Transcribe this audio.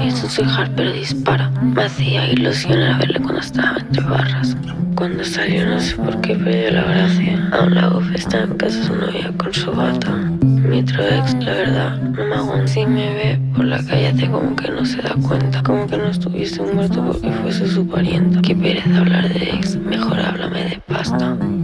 es un cigar pero dispara. Me hacía ilusionar verle cuando estaba entre barras. Cuando salió no sé por qué perdió la gracia. Aún la UF está en casa su novia con su gato. Mi otro ex, la verdad, no me aguanta. Si me ve por la calle hace como que no se da cuenta. Como que no estuviese muerto porque fuese su parienta. Qué pereza hablar de ex, mejor háblame de pasta.